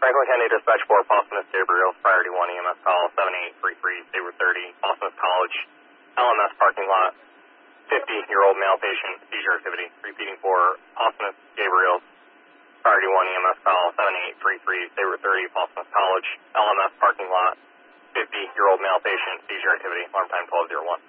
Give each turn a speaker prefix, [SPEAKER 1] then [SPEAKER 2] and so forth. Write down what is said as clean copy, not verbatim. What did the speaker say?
[SPEAKER 1] Franklin County Dispatch 4, Posthumous Gabriel, priority 1 EMS call 7833, Sabre 30, Posthumous College, LMS parking lot, 50-year-old male patient, seizure activity. Repeating for Posthumous Gabriel, priority 1 EMS call 7833, Sabre 30, Posthumous College, LMS parking lot, 50-year-old male patient, seizure activity. Alarm time 1201.